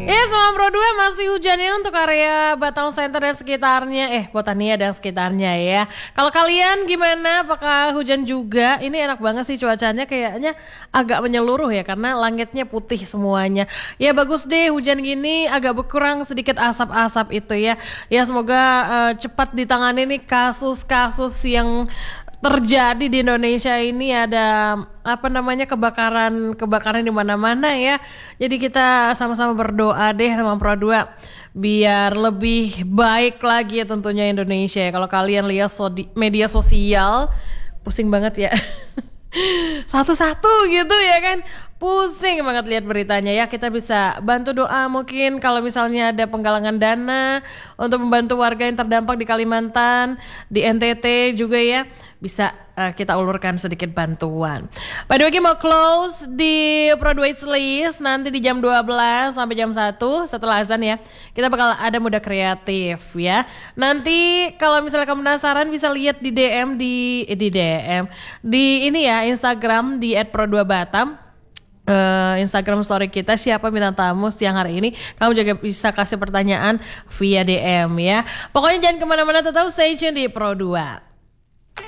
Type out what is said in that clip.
Selama Pro 2 masih hujan ya untuk area Batam Center dan sekitarnya, Botania dan sekitarnya ya. Kalau kalian gimana? Apakah hujan juga? Ini enak banget sih cuacanya, kayaknya agak menyeluruh ya karena langitnya putih semuanya. Ya bagus deh hujan gini, agak berkurang sedikit asap-asap itu ya. Ya semoga cepat ditangani nih kasus-kasus yang terjadi di Indonesia ini. Ada kebakaran di mana-mana ya. Jadi kita sama-sama berdoa deh sama Pro 2 biar lebih baik lagi ya tentunya Indonesia ya. Kalau kalian lihat media sosial pusing banget ya. Satu-satu gitu ya kan, pusing banget lihat beritanya ya. Kita bisa bantu doa mungkin kalau misalnya ada penggalangan dana untuk membantu warga yang terdampak di Kalimantan, di NTT juga ya, bisa kita ulurkan sedikit bantuan. By the way, mau close di Pro 2 Hits List nanti di jam 12 sampai jam 1 setelah azan ya. Kita bakal ada Muda Kreatif ya. Nanti kalau misalnya kamu penasaran bisa lihat di DM di ini ya, Instagram di @pro2batam. Instagram story kita siapa bintang tamu siang hari ini. Kamu juga bisa kasih pertanyaan via DM ya. Pokoknya jangan kemana-mana, tetap stay tune di Pro 2.